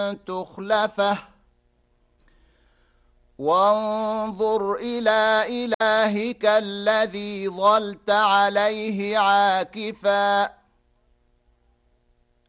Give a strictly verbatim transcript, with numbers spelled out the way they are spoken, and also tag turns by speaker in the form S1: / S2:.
S1: تخلفه وانظر إلى إلهك الذي ظلت عليه عاكفاً